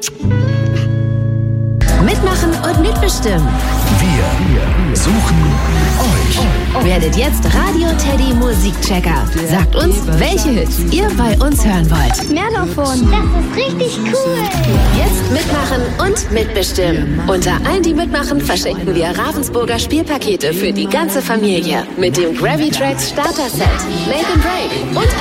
Mitmachen und mitbestimmen. Wir suchen euch. Werdet jetzt Radio Teddy Musikchecker. Sagt uns, welche Hits ihr bei uns hören wollt. Mehr davon. Das ist richtig cool. Jetzt mitmachen und mitbestimmen. Unter allen, die mitmachen, verschenken wir Ravensburger Spielpakete für die ganze Familie. Mit dem Gravitrax Starter Set, Make and Break und